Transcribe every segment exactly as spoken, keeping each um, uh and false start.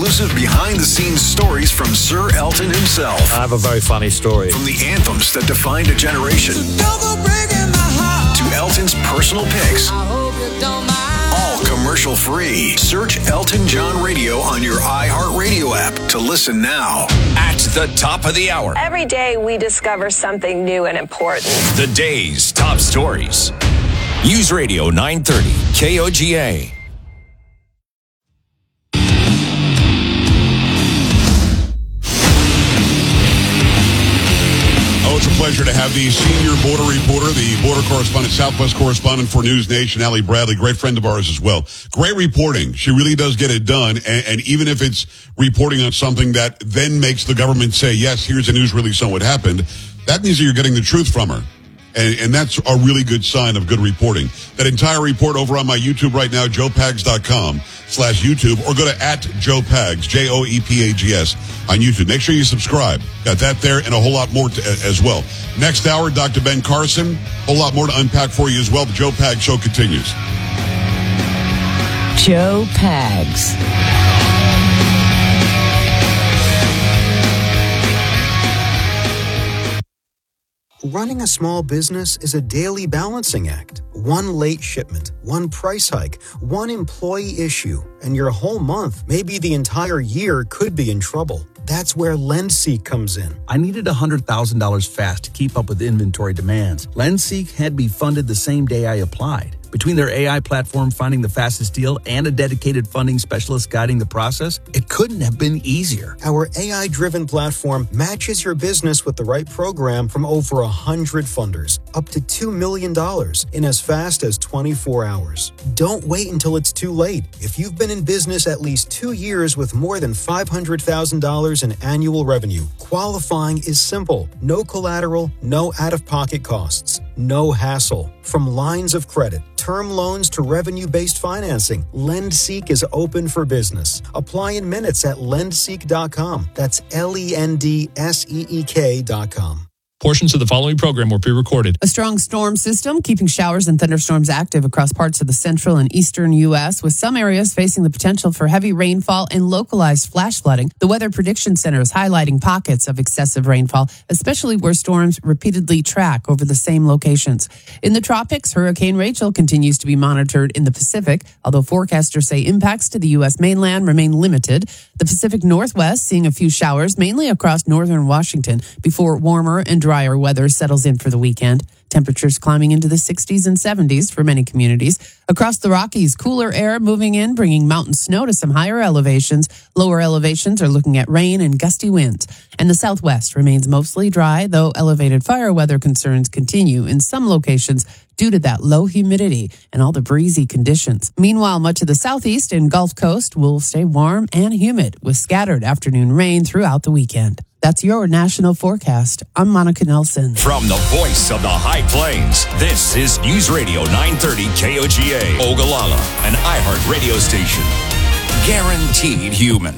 exclusive behind-the-scenes stories from Sir Elton himself. I have a very funny story. From the anthems that defined a generation to Elton's personal picks. All commercial-free. Search Elton John Radio on your iHeartRadio app to listen now. At the top of the hour. Every day we discover something new and important. The day's top stories. News Radio nine thirty K O G A. Oh, it's a pleasure to have the senior border reporter, the border correspondent, Southwest correspondent for News Nation, Allie Bradley, great friend of ours as well. Great reporting. She really does get it done. And, and even if it's reporting on something that then makes the government say, yes, here's a news release on what happened, that means that you're getting the truth from her. And, and that's a really good sign of good reporting. That entire report over on my YouTube right now, joe pags dot com slash YouTube, or go to at Joe Pags, J O E P A G S, on YouTube. Make sure you subscribe. Got that there and a whole lot more to, as well. Next hour, Doctor Ben Carson, a whole lot more to unpack for you as well. The Joe Pags Show continues. Joe Pags. Running a small business is a daily balancing act. One late shipment, one price hike, one employee issue, and your whole month, maybe the entire year, could be in trouble. That's where LendSeek comes in. I needed one hundred thousand dollars fast to keep up with inventory demands. LendSeek had me funded the same day I applied. Between their A I platform finding the fastest deal and a dedicated funding specialist guiding the process, it couldn't have been easier. Our A I-driven platform matches your business with the right program from over one hundred funders, up to two million dollars in as fast as twenty-four hours. Don't wait until it's too late. If you've been in business at least two years with more than five hundred thousand dollars in annual revenue, qualifying is simple. No collateral, no out-of-pocket costs, no hassle. From lines of credit, term loans to revenue-based financing, LendSeek is open for business. Apply in minutes at lend seek dot com. That's L E N D S E E K dot com. Portions of the following program were pre-recorded. A strong storm system keeping showers and thunderstorms active across parts of the central and eastern U S, with some areas facing the potential for heavy rainfall and localized flash flooding. The Weather Prediction Center is highlighting pockets of excessive rainfall, especially where storms repeatedly track over the same locations. In the tropics, Hurricane Rachel continues to be monitored in the Pacific, although forecasters say impacts to the U S mainland remain limited. The Pacific Northwest seeing a few showers, mainly across northern Washington, before warmer and drier weather settles in for the weekend. Temperatures climbing into the sixties and seventies for many communities. Across the Rockies, cooler air moving in, bringing mountain snow to some higher elevations. Lower elevations are looking at rain and gusty winds. And the Southwest remains mostly dry, though elevated fire weather concerns continue in some locations due to that low humidity and all the breezy conditions. Meanwhile, much of the Southeast and Gulf Coast will stay warm and humid with scattered afternoon rain throughout the weekend. That's your national forecast. I'm Monica Nelson. From the voice of the High Plains, this is News Radio nine thirty K O G A, Ogallala, an iHeart radio station. Guaranteed human.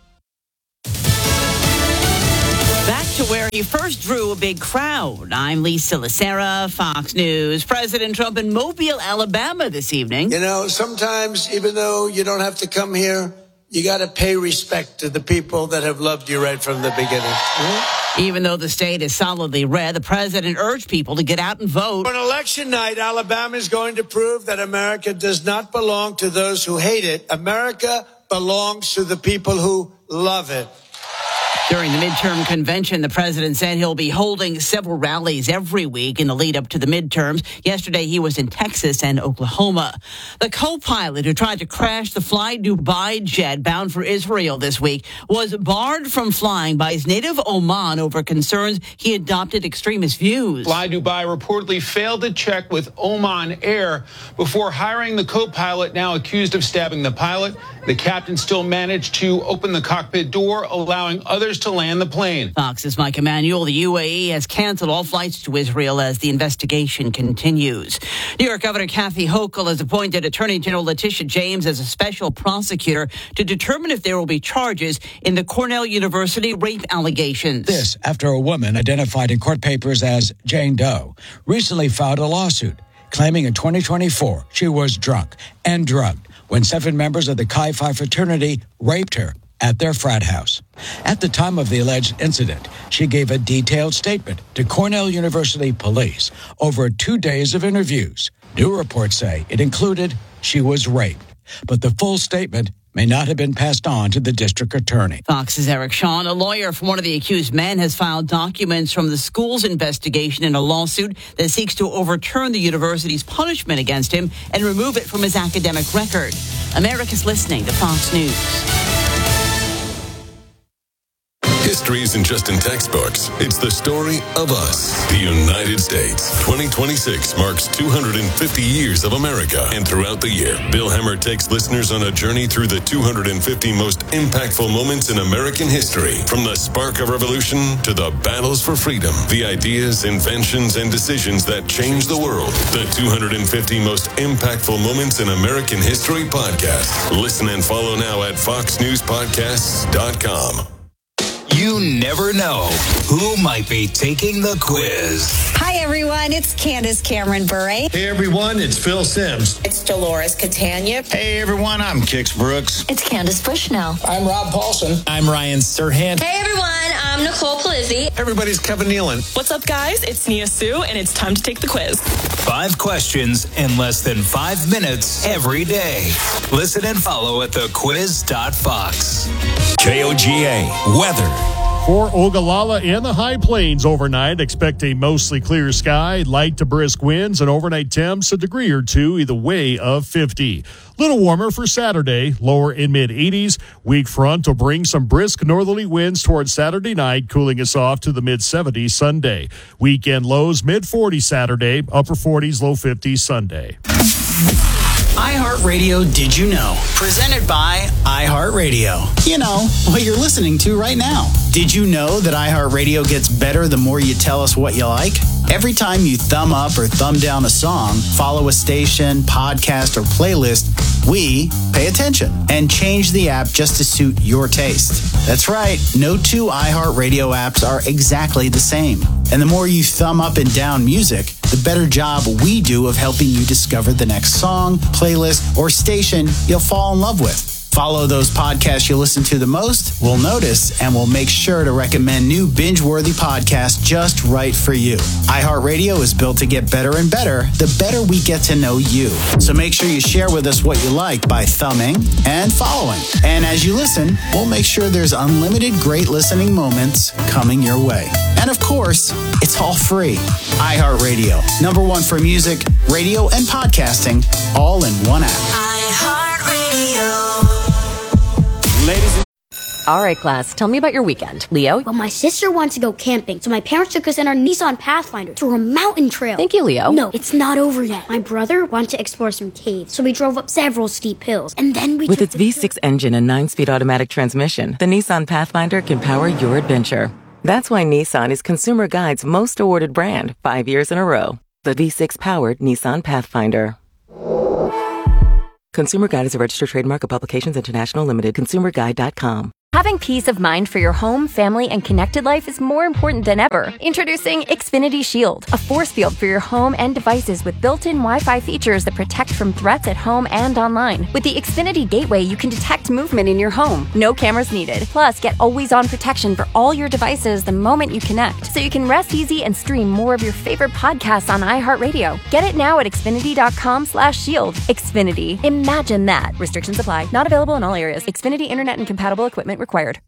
Back to where he first drew a big crowd. I'm Lisa Lacera, Fox News. President Trump in Mobile, Alabama this evening. You know, sometimes even though you don't have to come here, you got to pay respect to the people that have loved you right from the beginning. Mm-hmm. Even though the state is solidly red, the president urged people to get out and vote. On election night, Alabama is going to prove that America does not belong to those who hate it. America belongs to the people who love it. During the midterm convention, the president said he'll be holding several rallies every week in the lead up to the midterms. Yesterday, he was in Texas and Oklahoma. The co-pilot who tried to crash the Fly Dubai jet bound for Israel this week was barred from flying by his native Oman over concerns he adopted extremist views. Fly Dubai reportedly failed to check with Oman Air before hiring the co-pilot, now accused of stabbing the pilot. The captain still managed to open the cockpit door, allowing others to land the plane. Fox's Mike Emanuel. The U A E has canceled all flights to Israel as the investigation continues. New York Governor Kathy Hochul has appointed Attorney General Letitia James as a special prosecutor to determine if there will be charges in the Cornell University rape allegations. This after a woman identified in court papers as Jane Doe recently filed a lawsuit claiming in twenty twenty-four she was drunk and drugged when seven members of the Chi Phi fraternity raped her at their frat house. At the time of the alleged incident, she gave a detailed statement to Cornell University police over two days of interviews. New reports say it included she was raped, but the full statement may not have been passed on to the district attorney. Fox's Eric Shawn, a lawyer for one of the accused men, has filed documents from the school's investigation in a lawsuit that seeks to overturn the university's punishment against him and remove it from his academic record. America's listening to Fox News. History isn't just in textbooks. It's the story of us. The United States. twenty twenty-six marks two hundred fifty years of America. And throughout the year, Bill Hemmer takes listeners on a journey through the two hundred fifty most impactful moments in American history. From the spark of revolution to the battles for freedom. The ideas, inventions, and decisions that changed the world. The two hundred fifty most impactful moments in American history podcast. Listen and follow now at fox news podcasts dot com. You never know who might be taking the quiz. Hi, everyone. It's Candace Cameron Bure. Hey, everyone. It's Phil Sims. It's Dolores Catania. Hey, everyone. I'm Kix Brooks. It's Candace Bushnell. I'm Rob Paulson. I'm Ryan Serhant. Hey, everyone. I'm Nicole Palizzi. Everybody's Kevin Nealon. What's up, guys? It's Nia Sue, and it's time to take the quiz. Five questions in less than five minutes every day. Listen and follow at the quiz dot fox. K O G A weather. For Ogallala and the High Plains overnight, expect a mostly clear sky, light to brisk winds, and overnight temps a degree or two either way of fifty. Little warmer for Saturday, lower in mid-eighties. Weak front will bring some brisk northerly winds towards Saturday night, cooling us off to the mid-seventies Sunday. Weekend lows mid-forties Saturday, upper forties, low fifties Sunday. iHeartRadio Did You Know? Presented by iHeartRadio. You know, what you're listening to right now. Did you know that iHeartRadio gets better the more you tell us what you like? Every time you thumb up or thumb down a song, follow a station, podcast, or playlist, we pay attention and change the app just to suit your taste. That's right. No two iHeartRadio apps are exactly the same. And the more you thumb up and down music, the better job we do of helping you discover the next song, playlist, or station you'll fall in love with. Follow those podcasts you listen to the most, we'll notice, and we'll make sure to recommend new binge-worthy podcasts just right for you. iHeartRadio is built to get better and better the better we get to know you. So make sure you share with us what you like by thumbing and following. And as you listen, we'll make sure there's unlimited great listening moments coming your way. And of course, it's all free. iHeartRadio, number one for music, radio, and podcasting, all in one app. iHeartRadio. Ladies and All right, class, tell me about your weekend. Leo? Well, my sister wants to go camping, so my parents took us in our Nissan Pathfinder through a mountain trail. Thank you, Leo. No, it's not over yet. My brother wanted to explore some caves, so we drove up several steep hills, and then we With took its V six engine and nine-speed automatic transmission, the Nissan Pathfinder can power your adventure. That's why Nissan is Consumer Guide's most awarded brand, five years in a row. The V six-powered Nissan Pathfinder. Consumer Guide is a registered trademark of Publications International Limited. consumer guide dot com. Having peace of mind for your home, family, and connected life is more important than ever. Introducing Xfinity Shield, a force field for your home and devices with built-in Wi-Fi features that protect from threats at home and online. With the Xfinity Gateway, you can detect movement in your home. No cameras needed. Plus, get always-on protection for all your devices the moment you connect, so you can rest easy and stream more of your favorite podcasts on iHeartRadio. Get it now at Xfinity dot com slash shield. Xfinity. Imagine that. Restrictions apply. Not available in all areas. Xfinity Internet and compatible equipment required.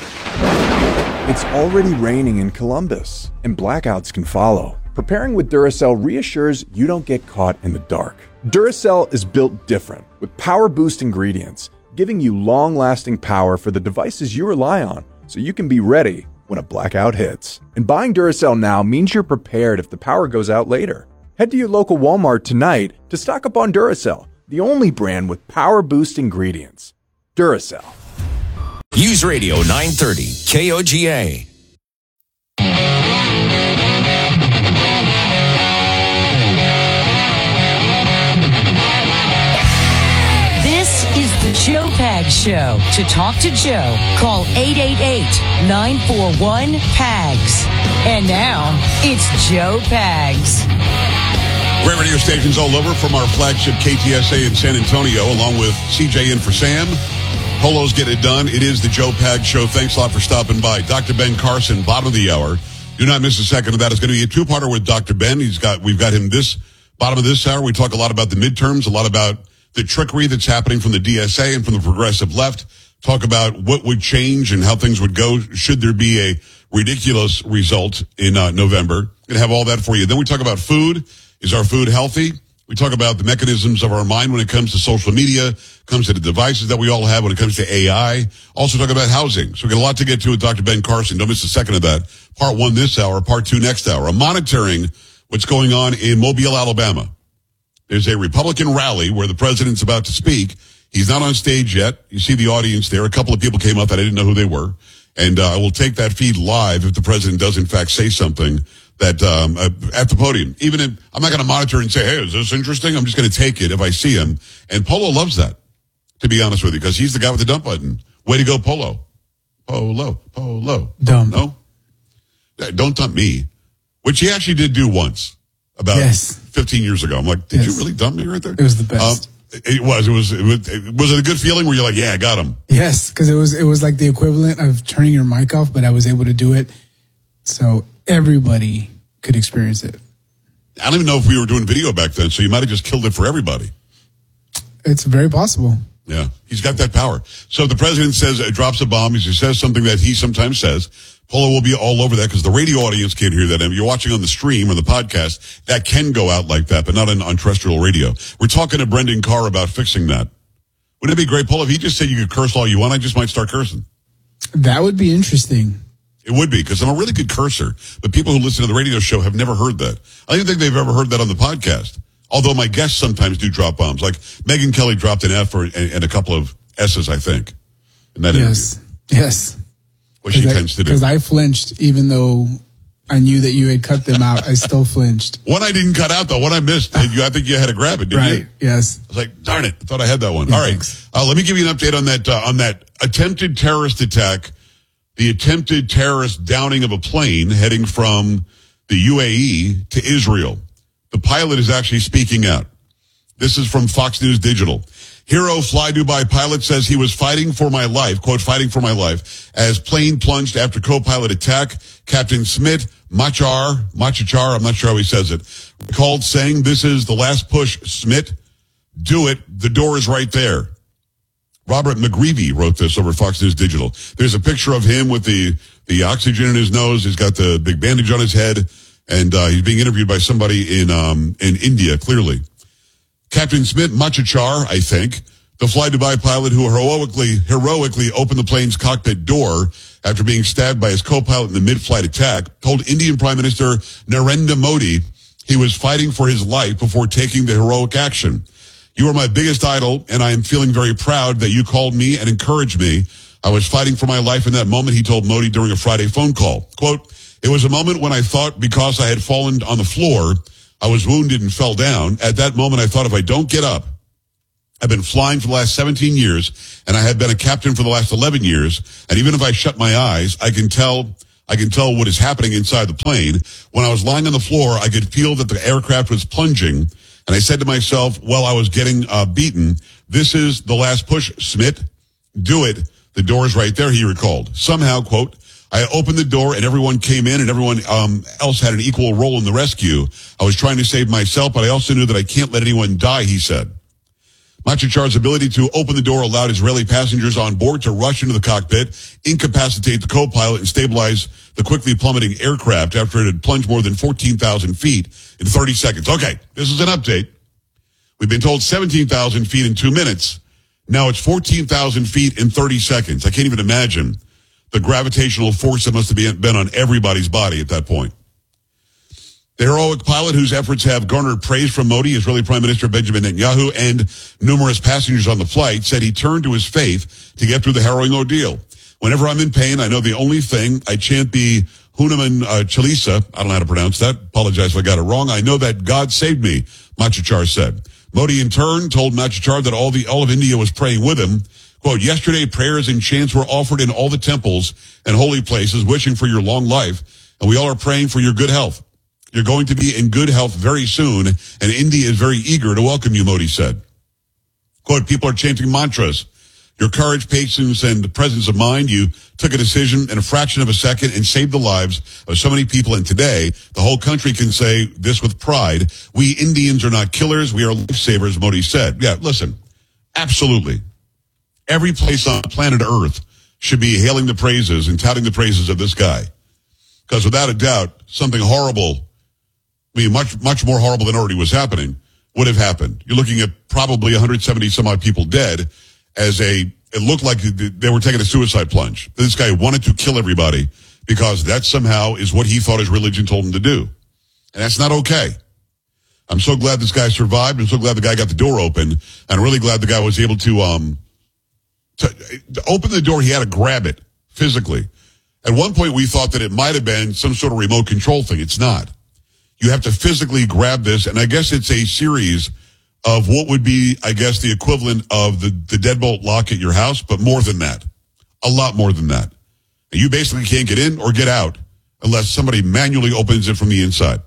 It's already raining in Columbus, and blackouts can follow. Preparing with Duracell reassures you don't get caught in the dark. Duracell is built different, with power boost ingredients, giving you long-lasting power for the devices you rely on, so you can be ready when a blackout hits. And buying Duracell now means you're prepared if the power goes out later. Head to your local Walmart tonight to stock up on Duracell, the only brand with power boost ingredients. Duracell. News Radio nine thirty K O G A. This is the Joe Pags Show. To talk to Joe, call eight eight eight, nine four one, P A G S. And now, it's Joe Pags. Great radio stations all over, from our flagship K T S A in San Antonio, along with C J in for Sam. Polo's Get It Done. It is the Joe Pag Show. Thanks a lot for stopping by. Doctor Ben Carson, bottom of the hour. Do not miss a second of that. It's going to be a two-parter with Doctor Ben. He's got, we've got him this bottom of this hour. We talk a lot about the midterms, a lot about the trickery that's happening from the D S A and from the progressive left. Talk about what would change and how things would go should there be a ridiculous result in uh, November. Going to have all that for you. Then we talk about food. Is our food healthy? We talk about the mechanisms of our mind when it comes to social media, comes to the devices that we all have when it comes to A I. Also talk about housing. So we got a lot to get to with Doctor Ben Carson. Don't miss a second of that. Part one this hour, part two next hour. I'm monitoring what's going on in Mobile, Alabama. There's a Republican rally where the president's about to speak. He's not on stage yet. You see the audience there. A couple of people came up that I didn't know who they were. And uh, I will take that feed live if the president does in fact say something that um, uh, at the podium. Even if I'm not going to monitor and say, hey, is this interesting? I'm just going to take it if I see him. And Polo loves that, to be honest with you, because he's the guy with the dump button. Way to go, Polo. Polo, Polo. Dump. No? Don't dump me. Which he actually did do once, about yes. fifteen years ago. I'm like, did yes. you really dump me right there? It was the best. Um, it was. It was. It was. It was it a good feeling where you're like, yeah, I got him? Yes, because it was. It was like the equivalent of turning your mic off, but I was able to do it, so everybody could experience it. I don't even know if we were doing video back then, so you might have just killed it for everybody. It's very possible. Yeah, he's got that power. So if the president says, uh, drops a bomb, he says something that he sometimes says, Polo will be all over that because the radio audience can't hear that. And if you're watching on the stream or the podcast, that can go out like that, but not on, on terrestrial radio. We're talking to Brendan Carr about fixing that. Wouldn't it be great, Polo, if he just said you could curse all you want, I just might start cursing. That would be interesting. It would be, because I'm a really good cursor, but people who listen to the radio show have never heard that. I don't think they've ever heard that on the podcast. Although my guests sometimes do drop bombs. Like Megyn Kelly dropped an F or, and, and a couple of S's, I think. In that yes. interview. Yes. What she I, tends to do. Because I flinched, even though I knew that you had cut them out. I still flinched. One I didn't cut out, though. One I missed. You, I think you had to grab it, didn't right. you? Yes. I was like, darn it. I thought I had that one. Yeah, All right. Uh, let me give you an update on that, uh, on that attempted terrorist attack. The attempted terrorist downing of a plane heading from the U A E to Israel. The pilot is actually speaking out. This is from Fox News Digital. Hero Fly Dubai pilot says he was fighting for my life, quote, fighting for my life, as plane plunged after co-pilot attack. Captain Smit Machar, Machachar, I'm not sure how he says it, called saying, this is the last push, Smit. Do it. The door is right there. Robert McGreevy wrote this over Fox News Digital. There's a picture of him with the, the oxygen in his nose. He's got the big bandage on his head, and uh, he's being interviewed by somebody in um, in India, clearly. Captain Smit Machachar, I think, the Fly Dubai pilot who heroically heroically opened the plane's cockpit door after being stabbed by his co-pilot in the mid-flight attack, told Indian Prime Minister Narendra Modi he was fighting for his life before taking the heroic action. You are my biggest idol, and I am feeling very proud that you called me and encouraged me. I was fighting for my life in that moment, he told Modi during a Friday phone call. Quote, it was a moment when I thought because I had fallen on the floor, I was wounded and fell down. At that moment, I thought if I don't get up, I've been flying for the last seventeen years, and I have been a captain for the last eleven years, and even if I shut my eyes, I can tell I can tell what is happening inside the plane. When I was lying on the floor, I could feel that the aircraft was plunging, and I said to myself, well, I was getting uh, beaten. This is the last push, Smit. Do it. The door is right there, he recalled. Somehow, quote, I opened the door and everyone came in and everyone um, else had an equal role in the rescue. I was trying to save myself, but I also knew that I can't let anyone die, he said. Machachar's ability to open the door allowed Israeli passengers on board to rush into the cockpit, incapacitate the co-pilot, and stabilize the quickly plummeting aircraft after it had plunged more than fourteen thousand feet in thirty seconds. Okay, this is an update. We've been told seventeen thousand feet in two minutes. Now it's fourteen thousand feet in thirty seconds. I can't even imagine the gravitational force that must have been on everybody's body at that point. The heroic pilot, whose efforts have garnered praise from Modi, Israeli Prime Minister Benjamin Netanyahu, and numerous passengers on the flight, said he turned to his faith to get through the harrowing ordeal. Whenever I'm in pain, I know the only thing, I chant the Hunaman uh, Chalisa, I don't know how to pronounce that, apologize if I got it wrong, I know that God saved me, Machachar said. Modi in turn told Machachar that all the all of India was praying with him. Quote, yesterday prayers and chants were offered in all the temples and holy places, wishing for your long life, and we all are praying for your good health. You're going to be in good health very soon, and India is very eager to welcome you, Modi said. Quote, people are chanting mantras. Your courage, patience, and presence of mind, you took a decision in a fraction of a second and saved the lives of so many people. And today, the whole country can say this with pride. We Indians are not killers. We are lifesavers, Modi said. Yeah, listen, absolutely. Every place on planet Earth should be hailing the praises and touting the praises of this guy. Because without a doubt, something horrible, I mean, much, much more horrible than already was happening, would have happened. You're looking at probably one hundred seventy some odd people dead as a, it looked like they were taking a suicide plunge. This guy wanted to kill everybody because that somehow is what he thought his religion told him to do. And that's not okay. I'm so glad this guy survived. I'm so glad the guy got the door open. And I'm really glad the guy was able to, um, to, to open the door. He had to grab it physically. At one point, we thought that it might have been some sort of remote control thing. It's not. You have to physically grab this. And I guess it's a series of what would be, I guess, the equivalent of the, the deadbolt lock at your house, but more than that. A lot more than that. And you basically can't get in or get out unless somebody manually opens it from the inside.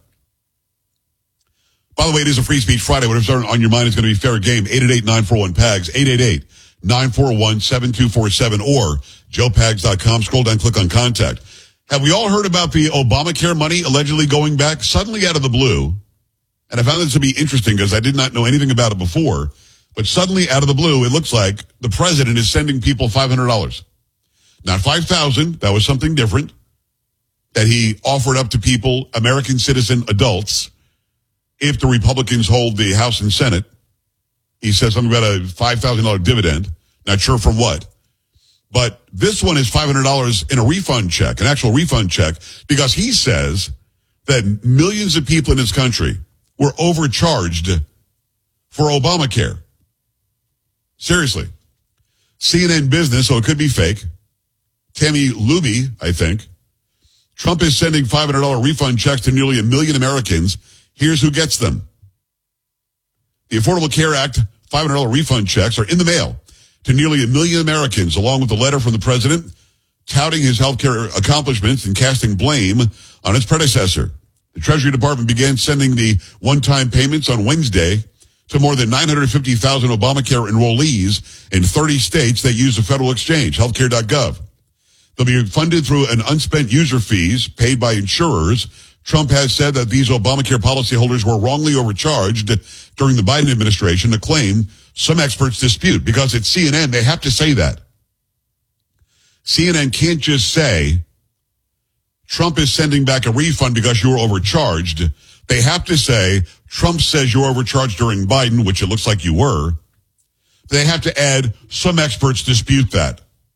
By the way, it is a Free Speech Friday. Whatever's on your mind is going to be fair game. eight eight eight, nine four one, P A G S, eight eight eight, nine four one, seven two four seven, or joe pags dot com. Scroll down, click on contact. Have we all heard about the Obamacare money allegedly going back suddenly out of the blue? And I found this to be interesting because I did not know anything about it before. But suddenly, out of the blue, it looks like the president is sending people five hundred dollars. Not five thousand dollars. That was something different that he offered up to people, American citizen adults, if the Republicans hold the House and Senate. He says something about a five thousand dollars dividend. Not sure from what. But this one is five hundred dollars in a refund check, an actual refund check, because he says that millions of people in this country were overcharged for Obamacare. Seriously. C N N Business, so it could be fake. Tammy Luby, I think. Trump is sending five hundred dollars refund checks to nearly a million Americans. Here's who gets them. The Affordable Care Act five hundred dollars refund checks are in the mail to nearly a million Americans, along with a letter from the president touting his healthcare accomplishments and casting blame on his predecessor. The Treasury Department began sending the one-time payments on Wednesday to more than nine hundred fifty thousand Obamacare enrollees in thirty states that use the federal exchange, healthcare dot gov. They'll be funded through an unspent user fees paid by insurers. Trump has said that these Obamacare policyholders were wrongly overcharged during the Biden administration, a claim some experts dispute. Because it's C N N, they have to say that. C N N can't just say Trump is sending back a refund because you were overcharged. They have to say Trump says you were overcharged during Biden, which it looks like you were. They have to add some experts dispute that.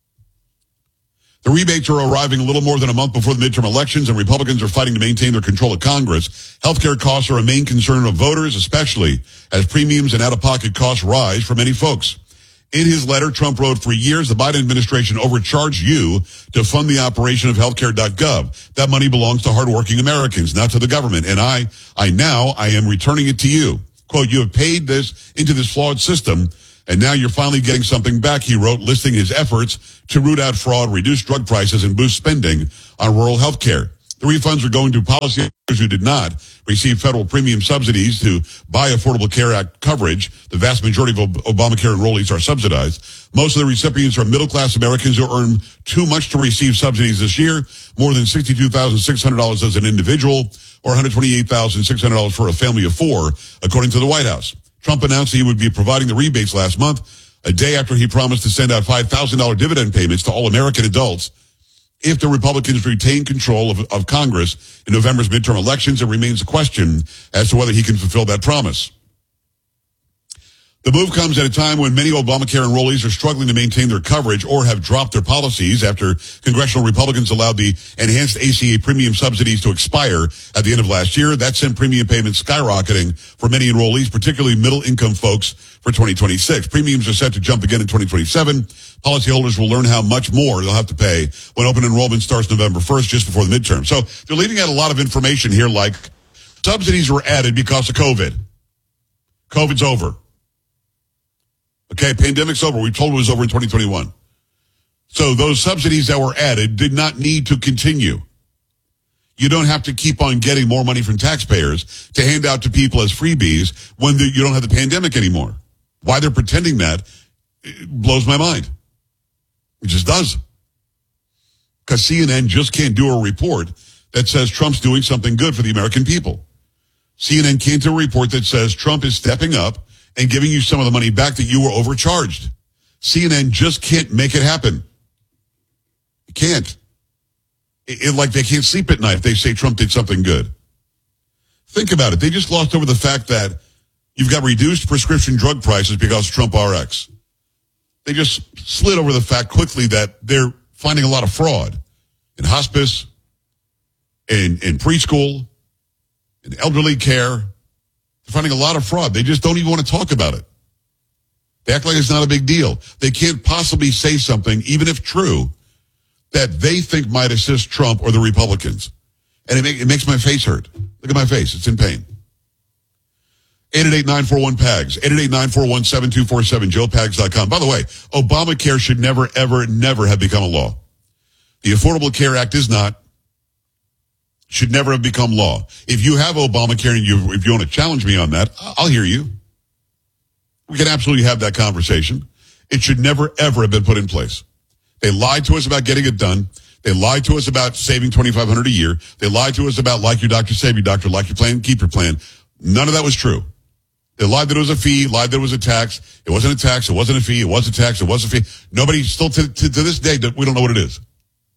The rebates are arriving a little more than a month before the midterm elections, and Republicans are fighting to maintain their control of Congress. Healthcare costs are a main concern of voters, especially as premiums and out-of-pocket costs rise for many folks. In his letter, Trump wrote, "For years, the Biden administration overcharged you to fund the operation of healthcare dot gov. That money belongs to hardworking Americans, not to the government. And I, I now, I am returning it to you." Quote, "You have paid this into this flawed system, and now you're finally getting something back," he wrote, listing his efforts to root out fraud, reduce drug prices, and boost spending on rural health care. The refunds are going to policyholders who did not receive federal premium subsidies to buy Affordable Care Act coverage. The vast majority of Obamacare enrollees are subsidized. Most of the recipients are middle-class Americans who earn too much to receive subsidies this year, more than sixty-two thousand six hundred dollars as an individual, or one hundred twenty-eight thousand six hundred dollars for a family of four, according to the White House. Trump announced he would be providing the rebates last month, a day after he promised to send out five thousand dollars dividend payments to all American adults if the Republicans retain control of, of Congress in November's midterm elections. It remains a question as to whether he can fulfill that promise. The move comes at a time when many Obamacare enrollees are struggling to maintain their coverage or have dropped their policies after congressional Republicans allowed the enhanced A C A premium subsidies to expire at the end of last year. That sent premium payments skyrocketing for many enrollees, particularly middle-income folks, for twenty twenty-six. Premiums are set to jump again in twenty twenty-seven. Policyholders will learn how much more they'll have to pay when open enrollment starts November first, just before the midterm. So they're leaving out a lot of information here, like subsidies were added because of COVID. COVID's over. Okay, pandemic's over. We told it was over in twenty twenty-one. So those subsidies that were added did not need to continue. You don't have to keep on getting more money from taxpayers to hand out to people as freebies when the, you don't have the pandemic anymore. Why they're pretending that blows my mind. It just does. Because C N N just can't do a report that says Trump's doing something good for the American people. C N N can't do a report that says Trump is stepping up and giving you some of the money back that you were overcharged. C N N just can't make it happen. It can't. It, it, like they can't sleep at night if they say Trump did something good. Think about it. They just lost over the fact that you've got reduced prescription drug prices because of Trump R X. They just slid over the fact quickly that they're finding a lot of fraud in hospice, in, in preschool, in elderly care. They're finding a lot of fraud. They just don't even want to talk about it. They act like it's not a big deal. They can't possibly say something, even if true, that they think might assist Trump or the Republicans. And it, make, it makes my face hurt. Look at my face. It's in pain. eight eight eight, nine four one, P A G S. eight eight eight, nine four one, seven two four seven, joe pags dot com. By the way, Obamacare should never, ever, never have become a law. The Affordable Care Act is not. Should never have become law. If you have Obamacare and you, if you want to challenge me on that, I'll hear you. We can absolutely have that conversation. It should never, ever have been put in place. They lied to us about getting it done. They lied to us about saving twenty-five hundred dollars a year. They lied to us about like your doctor, save your doctor, like your plan, keep your plan. None of that was true. They lied that it was a fee, lied that it was a tax. It wasn't a tax. It wasn't a fee. It was a tax. It was a fee. Nobody still to, to, to this day, we don't know what it is.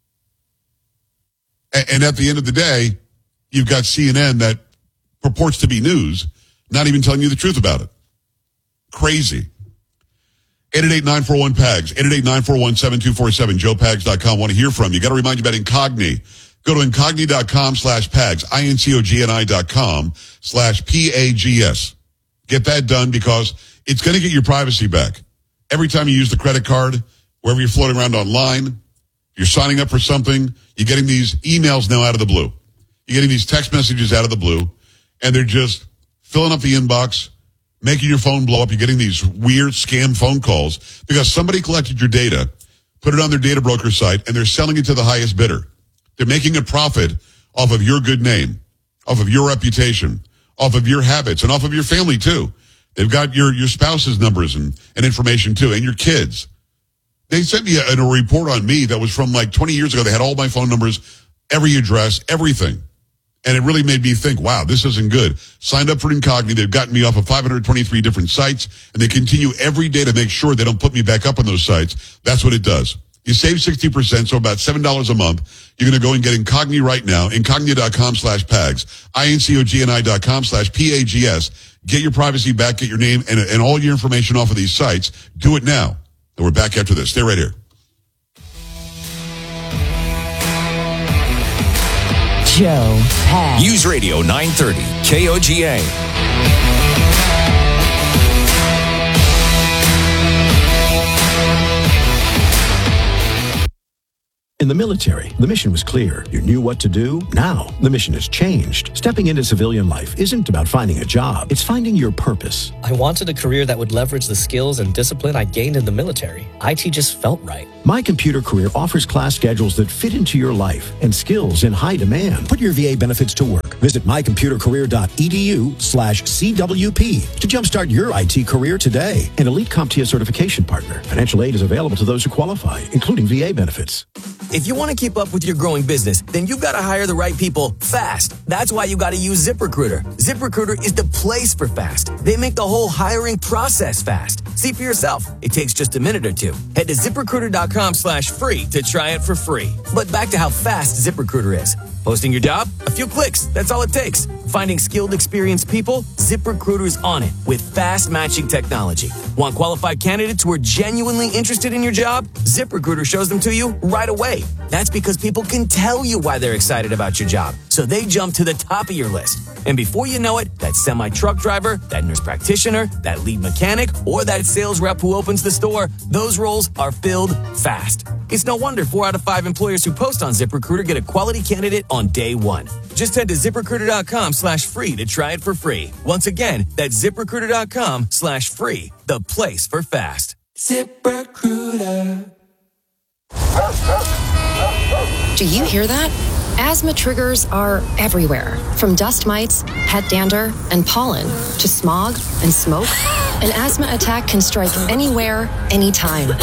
And, and at the end of the day, you've got C N N that purports to be news, not even telling you the truth about it. Crazy. eight eight eight, nine four one, P A G S. eight eight eight, nine four one, seven two four seven, joe pags dot com. Want to hear from you. Got to remind you about Incogni. Go to incogni dot com slash pags, I N C O G N I dot com slash P A G S. Get that done because it's going to get your privacy back. Every time you use the credit card, wherever you're floating around online, you're signing up for something, you're getting these emails now out of the blue. You're getting these text messages out of the blue, and they're just filling up the inbox, making your phone blow up. You're getting these weird scam phone calls because somebody collected your data, put it on their data broker site, and they're selling it to the highest bidder. They're making a profit off of your good name, off of your reputation, off of your habits, and off of your family, too. They've got your, your spouse's numbers and, and information, too, and your kids. They sent me a, a report on me that was from like twenty years ago. They had all my phone numbers, every address, everything. And it really made me think, wow, this isn't good. Signed up for Incogni. They've gotten me off of five hundred twenty-three different sites, and they continue every day to make sure they don't put me back up on those sites. That's what it does. You save sixty percent, so about seven dollars a month. You're going to go and get Incogni right now, incogni dot com slash pags, I N C O G N I dot com slash P A G S. Get your privacy back, get your name and, and all your information off of these sites. Do it now. And we're back after this. Stay right here. Joe Pags. News Radio nine thirty, K O G A. In the military, the mission was clear. You knew what to do. Now, the mission has changed. Stepping into civilian life isn't about finding a job. It's finding your purpose. I wanted a career that would leverage the skills and discipline I gained in the military. I T just felt right. My Computer Career offers class schedules that fit into your life and skills in high demand. Put your V A benefits to work. Visit my computer career dot e d u slash C W P to jumpstart your I T career today. An elite CompTIA certification partner. Financial aid is available to those who qualify, including V A benefits. If you want to keep up with your growing business, then you've got to hire the right people fast. That's why you got to use ZipRecruiter. ZipRecruiter is the place for fast. They make the whole hiring process fast. See for yourself. It takes just a minute or two. Head to ZipRecruiter dot com slash free to try it for free. But back to how fast ZipRecruiter is. Posting your job? A few clicks. That's all it takes. Finding skilled, experienced people? ZipRecruiter's on it with fast matching technology. Want qualified candidates who are genuinely interested in your job? ZipRecruiter shows them to you right away. That's because people can tell you why they're excited about your job, so they jump to the top of your list. And before you know it, that semi-truck driver, that nurse practitioner, that lead mechanic, or that sales rep who opens the store, those roles are filled fast. It's no wonder four out of five employers who post on ZipRecruiter get a quality candidate on day one. Just head to ZipRecruiter dot com slash free to try it for free. Once again, that's ZipRecruiter dot com slash free, the place for fast. ZipRecruiter. Do you hear that? Asthma triggers are everywhere, from dust mites, pet dander, and pollen, to smog and smoke. An asthma attack can strike anywhere, anytime.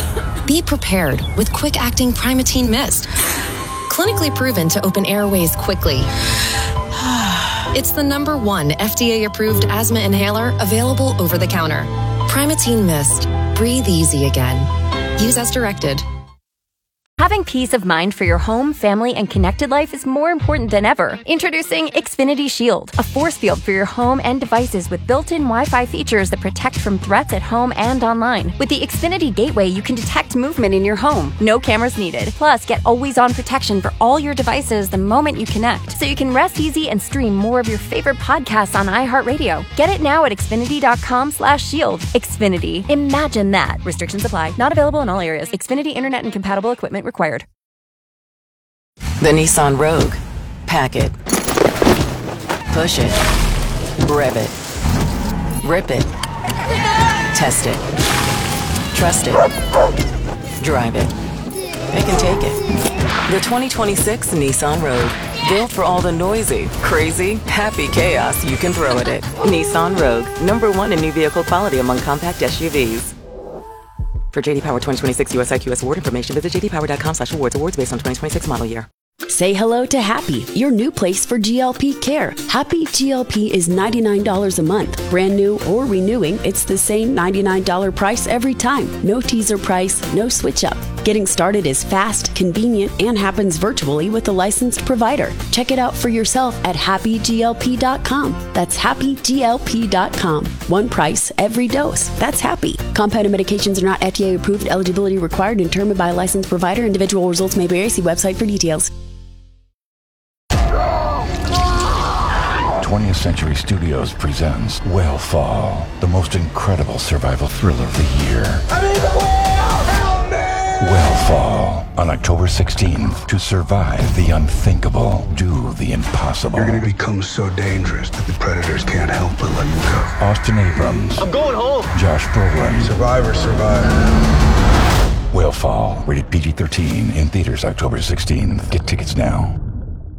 Be prepared with quick-acting Primatene Mist. Clinically proven to open airways quickly. It's the number one F D A-approved asthma inhaler available over the counter. Primatene Mist. Breathe easy again. Use as directed. Having peace of mind for your home, family, and connected life is more important than ever. Introducing Xfinity Shield, a force field for your home and devices with built-in Wi-Fi features that protect from threats at home and online. With the Xfinity Gateway, you can detect movement in your home. No cameras needed. Plus, get always-on protection for all your devices the moment you connect, so you can rest easy and stream more of your favorite podcasts on iHeartRadio. Get it now at Xfinity.com slash shield. Xfinity. Imagine that. Restrictions apply. Not available in all areas. Xfinity Internet and compatible equipment required. The Nissan Rogue. Pack it. Push it. Rev it. Rip it. Test it. Trust it. Drive it. They can take it. The twenty twenty-six Nissan Rogue. Built for all the noisy, crazy, happy chaos you can throw at it. Nissan Rogue. Number one in new vehicle quality among compact S U Vs. For J D Power twenty twenty-six U S I Q S award information, visit j d power dot com slash awards. Awards based on twenty twenty-six model year. Say hello to Happy, your new place for G L P care. Happy G L P is ninety-nine dollars a month. Brand new or renewing, it's the same ninety-nine dollars price every time. No teaser price, no switch up. Getting started is fast, convenient, and happens virtually with a licensed provider. Check it out for yourself at happy g l p dot com. That's happy g l p dot com. One price, every dose. That's Happy. Compounded medications are not F D A approved. Eligibility required and determined by a licensed provider. Individual results may vary. See website for details. twentieth Century Studios presents Whale-Fall, the most incredible survival thriller of the year. I'm in the whale! Help me! Whale-Fall, on October sixteenth. To survive the unthinkable, do the impossible. You're going to become so dangerous that the predators can't help but let you go. Austin Abrams. I'm going home. Josh Brolin. Survivor, survivor. Whale-Fall, rated P G thirteen, in theaters October sixteenth. Get tickets now.